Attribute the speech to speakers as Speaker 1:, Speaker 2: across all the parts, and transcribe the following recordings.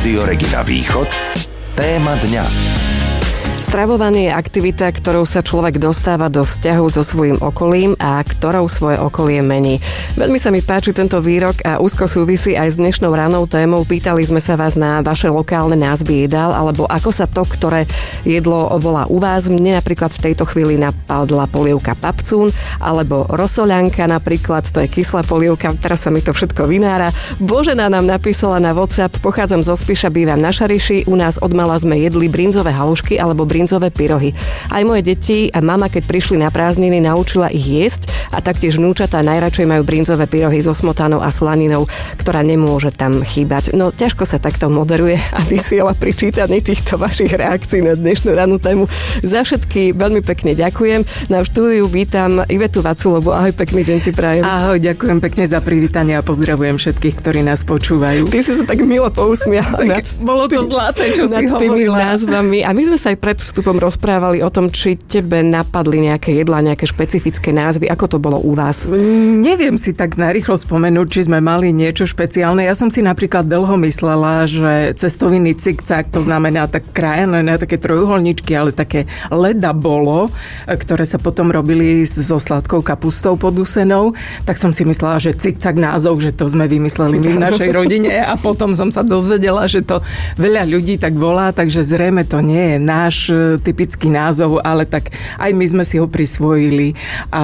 Speaker 1: Rádio Regina Východ. Téma dňa.
Speaker 2: Stravovanie je aktivita, ktorou sa človek dostáva do vzťahu so svojím okolím a ktorou svoje okolie mení. Veľmi sa mi páči tento výrok a úzko súvisí aj s dnešnou ranou témou. Pýtali sme sa vás na vaše lokálne názvy jedál, alebo ako sa to, ktoré jedlo volá u vás. Mne napríklad v tejto chvíli napadla polievka papcún, alebo rosoľanka napríklad, to je kyslá polievka, teraz sa mi to všetko vynára. Božena nám napísala na WhatsApp: pochádzam zo Spiša, bývam na Šariši, u nás odmala sme jedli brinzové halušky alebo brinzové pyrohy. Aj moje deti a mama, keď prišli na prázdniny, naučila ich jesť a taktiež vnúčatá najradšej majú brinzové pyrohy so smotanou a slaninou, ktorá nemôže tam chýbať. No ťažko sa takto moderuje a vysiela pri čítaní týchto vašich reakcií na dnešnú rannú tému. Za všetky veľmi pekne ďakujem. Na štúdiu vítam Ivetu Vaculovú. Ahoj, pekný deň ti prajem.
Speaker 3: Ahoj, ďakujem pekne za privítanie a pozdravujem všetkých, ktorí nás počúvajú.
Speaker 2: Ty si sa tak milo pousmiala.
Speaker 3: Bolo to zlaté, čo si
Speaker 2: tými
Speaker 3: hovorila.
Speaker 2: Názvami. A my sme sa aj pred vstupom rozprávali o tom, či tebe napadli nejaké jedlá, nejaké špecifické názvy. Ako to bolo u vás?
Speaker 3: Neviem si tak narýchlo spomenúť, či sme mali niečo špeciálne. Ja som si napríklad dlho myslela, že cestoviny cikcak, to znamená tak krájené na také trojuholničky, ale také leda bolo, ktoré sa potom robili so sladkou kapustou podusenou. Tak som si myslela, že cikcak názov, že to sme vymysleli my v našej rodine, a potom som sa dozvedela, že to veľa ľudí tak volá, takže zrejme to nie je náš typický názov, ale tak aj my sme si ho prisvojili. A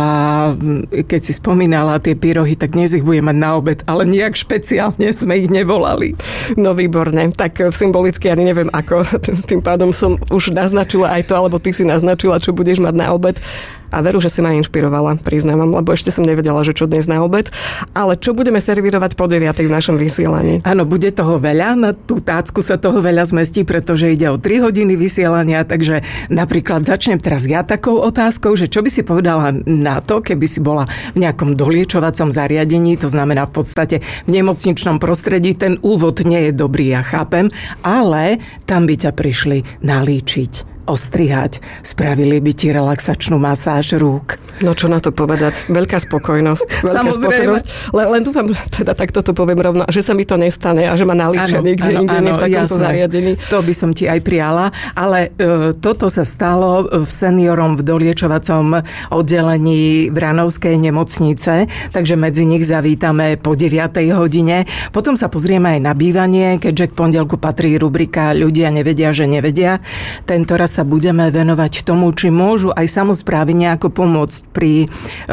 Speaker 3: keď si spomínala tie pyrohy, tak dnes ich budeme mať na obed, ale nejak špeciálne sme ich nevolali.
Speaker 2: No výborne, tak symbolicky ani neviem ako. Tým pádom som už naznačila aj to, alebo ty si naznačila, čo budeš mať na obed. A veru, že si ma inšpirovala, priznávam, lebo ešte som nevedela, že čo dnes na obed. Ale čo budeme servírovať po 9 v našom vysielaní?
Speaker 3: Áno, bude toho veľa, na tú tácku sa toho veľa zmestí, pretože ide o 3 hodiny vysielania, takže napríklad začnem teraz ja takou otázkou, že čo by si povedala na to, keby si bola v nejakom doliečovacom zariadení, to znamená v podstate v nemocničnom prostredí. Ten úvod nie je dobrý, ja chápem, ale tam by ťa prišli nalíčiť, ostrihať, spravili by ti relaxačnú masáž rúk.
Speaker 2: No čo na to povedať? Veľká spokojnosť. Veľká spokojnosť. Len dúfam, teda takto to poviem rovno, že sa mi to nestane a že ma nalíčia niekde inde, nie v takomto zariadení.
Speaker 3: To by som ti aj prijala, ale toto sa stalo v seniorom v doliečovacom oddelení v Ranovskej nemocnice, takže medzi nich zavítame po 9 hodine. Potom sa pozrieme aj na bývanie, keďže k pondelku patrí rubrika Ľudia nevedia, že nevedia. Tento raz sa budeme venovať tomu, či môžu aj samosprávy nejako pomôcť pri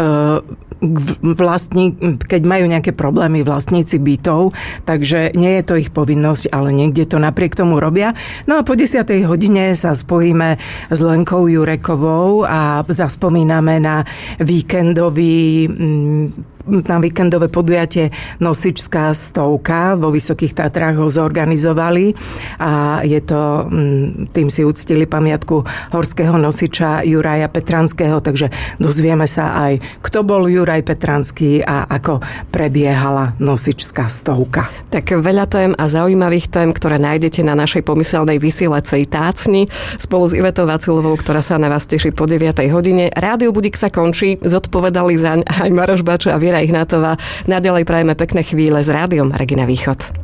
Speaker 3: keď majú nejaké problémy vlastníci bytov, takže nie je to ich povinnosť, ale niekde to napriek tomu robia. No a po 10. hodine sa spojíme s Lenkou Jurekovou a zaspomíname na víkendové podujatie Nosičská stovka. Vo Vysokých Tatrách ho zorganizovali a je to, tým si uctili pamiatku horského nosiča Juraja Petranského, takže dozvieme sa aj, kto bol Juraj Petranský a ako prebiehala Nosičská stovka.
Speaker 2: Tak veľa tém a zaujímavých tém, ktoré nájdete na našej pomyselnej vysielacej tácni spolu s Ivetou Vaculovou, ktorá sa na vás teší po 9. hodine. Rádio Budík sa končí, zodpovedali zaň aj Maroš Bačo a Viera Ignátová. Naďalej prajeme pekné chvíle s Rádiom Regina Východ.